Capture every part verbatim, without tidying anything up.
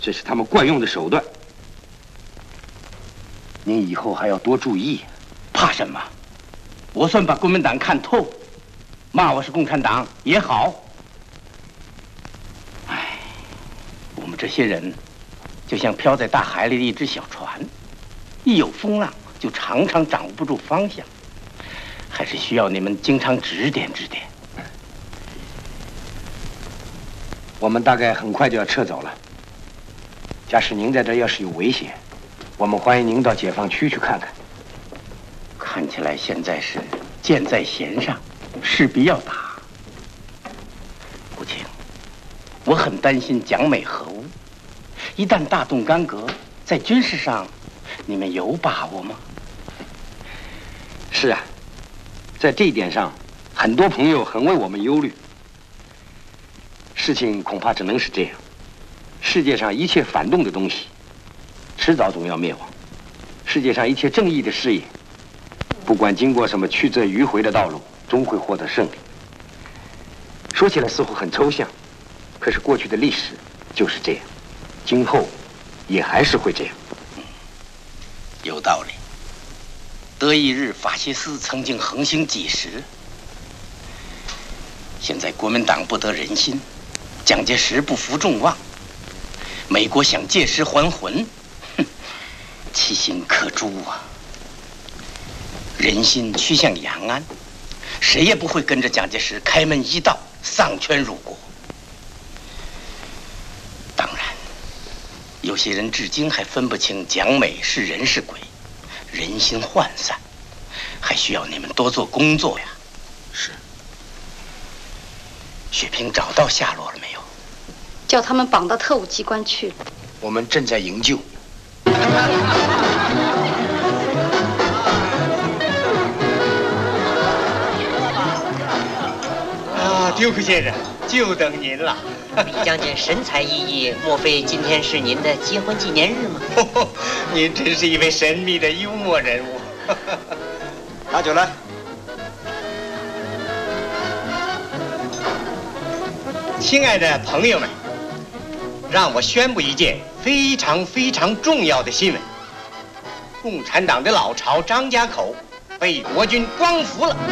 这是他们惯用的手段。您以后还要多注意。 怕什么？我算把国民党看透，骂我是共产党也好。哎，我们这些人就像飘在大海里的一只小船，一有风浪就常常掌握不住方向，还是需要你们经常指点指点。 我们大概很快就要撤走了。假使您在这要是有危险，我们欢迎您到解放区去看看。 看起来现在是箭在弦上，势必要打。不清，我很担心蒋美核武，一旦大动干戈，在军事上，你们有把握吗？ 是啊，在这一点上，很多朋友很为我们忧虑。事情恐怕只能是这样，世界上一切反动的东西，迟早总要灭亡。世界上一切正义的事业，不管经过什么曲折迂回的道路，终会获得胜利。说起来似乎很抽象，可是过去的历史就是这样，今后也还是会这样。 有道理。德意日法西斯曾经横行几时，现在国民党不得人心，蒋介石不负众望，美国想借尸还魂，哼，其心可诛啊！人心趋向延安，谁也不会跟着蒋介石开门一道，丧权辱国。当然，有些人至今还分不清蒋美是人是鬼，人心涣散，还需要你们多做工作呀。 是。 雪萍找到下落了没有？ 叫他们绑到特务机关去了。 我们正在营救。 啊，丢克先生，就等您了。 李将军神采奕奕，莫非今天是您的结婚纪念日吗？ 哦，您真是一位神秘的幽默人物。拿酒来。亲爱的朋友们，让我宣布一件非常非常重要的新闻：共产党的老巢张家口被国军光复了。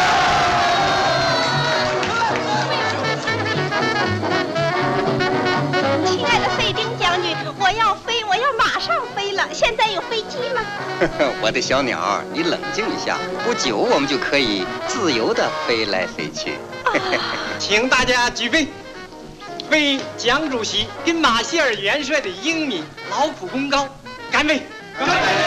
亲爱的费丁将军，我要飞，我要马上飞了。现在有飞机吗？ 我的小鸟，你冷静一下，不久我们就可以自由地飞来飞去。 请大家举杯，为蒋主席跟马歇尔元帅的英明劳苦功高干杯！干杯！